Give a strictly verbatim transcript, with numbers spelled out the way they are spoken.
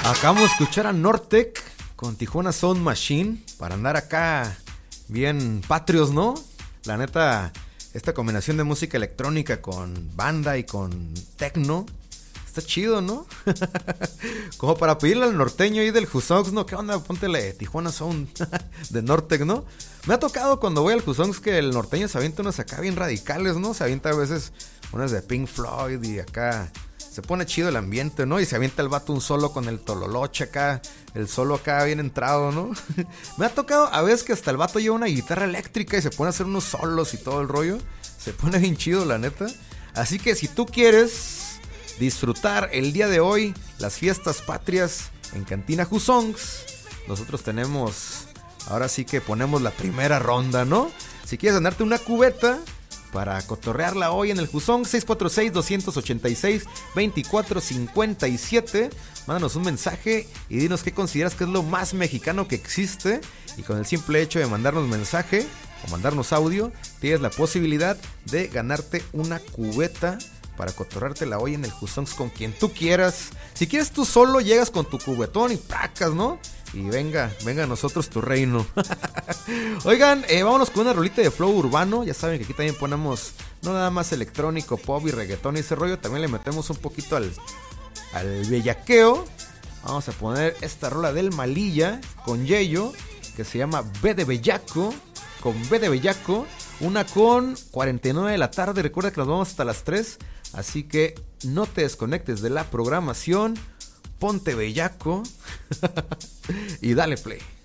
Acabamos de escuchar a Nortec con Tijuana Sound Machine para andar acá bien patrios, ¿no? La neta, esta combinación de música electrónica con banda y con techno está chido, ¿no? Como para pedirle al norteño ahí del Jusongs, ¿no? ¿Qué onda? Póntele Tijuana Sound de Nortec, ¿no? Me ha tocado cuando voy al Jusongs que el norteño se avienta unas acá bien radicales, ¿no? Se avienta a veces unas de Pink Floyd y acá se pone chido el ambiente, ¿no? Y se avienta el vato un solo con el tololoche acá, el solo acá bien entrado, ¿no? Me ha tocado a veces que hasta el vato lleva una guitarra eléctrica y se pone a hacer unos solos y todo el rollo. Se pone bien chido, la neta. Así que si tú quieres disfrutar el día de hoy las fiestas patrias en Cantina Jusongs, nosotros tenemos, ahora sí que ponemos la primera ronda, ¿no? Si quieres ganarte una cubeta para cotorrearla hoy en el Jusongs, seis cuatro seis, dos ocho seis, dos cuatro cinco siete. Mándanos un mensaje y dinos qué consideras que es lo más mexicano que existe. Y con el simple hecho de mandarnos mensaje o mandarnos audio, tienes la posibilidad de ganarte una cubeta para cotorreártela hoy en el Jusongs con quien tú quieras. Si quieres tú solo, llegas con tu cubetón y pracas, ¿no? Y venga, venga a nosotros tu reino. Oigan, eh, vámonos con una rolita de flow urbano. Ya saben que aquí también ponemos no nada más electrónico, pop y reggaetón y ese rollo. También le metemos un poquito al, al bellaqueo. Vamos a poner esta rola del Malilla con Yeyo, que se llama B de Bellaco. Con B de Bellaco. Una con cuarenta y nueve de la tarde. Recuerda que nos vamos hasta las tres. Así que no te desconectes de la programación. Ponte bellaco y dale play.